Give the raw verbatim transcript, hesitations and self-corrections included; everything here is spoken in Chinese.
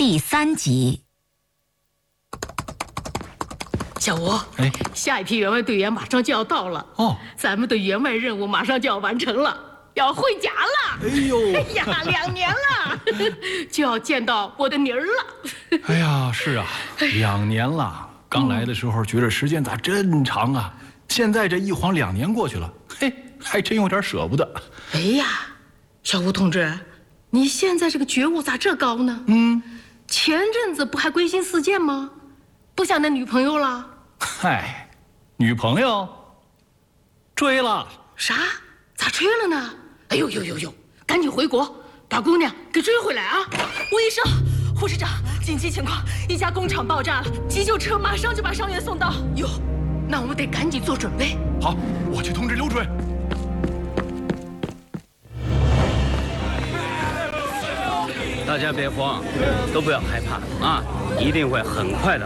第三集。 小吴， 哎， 下一批员外队员马上就要到了哦， 咱们的员外任务马上就要完成了，要会甲了。 哎呦， 哎呀，两年了，就要见到我的妮儿了。 哎呀，是啊，两年了。刚来的时候觉得时间咋真长啊，现在这一晃两年过去了，嘿，还真有点舍不得。 哎呀，小吴同志，你现在这个觉悟咋这高呢？ 嗯， 前阵子不还归心似箭吗？不想那女朋友了？ 嗨，女朋友追了。 啥？咋追了呢？哎呦呦呦呦，赶紧回国把姑娘给追回来啊！ 吴医生，护士长，紧急情况，一家工厂爆炸了，急救车马上就把伤员送到。 哟，那我们得赶紧做准备。 好，我去通知刘准。 大家别慌，都不要害怕啊！一定会很快的